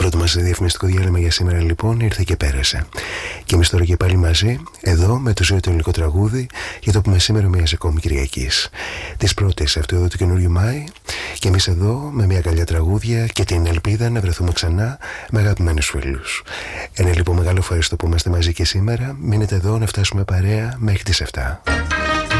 πρώτο μας διαφημιστικό διάλειμμα για σήμερα λοιπόν ήρθε και πέρασε. Και εμείς τώρα και πάλι μαζί, εδώ με το ζωή το ελληνικό τραγούδι, για το πούμε σήμερα μιας ακόμη Κυριακής. Τις πρώτες αυτού εδώ του καινούριου Μάη, και εμείς εδώ με μια καλιά τραγούδια και την ελπίδα να βρεθούμε ξανά με αγαπημένους φίλους. Ένα λοιπόν μεγάλο ευχαριστώ που είμαστε μαζί και σήμερα. Μείνετε εδώ να φτάσουμε παρέα μέχρι τις 7.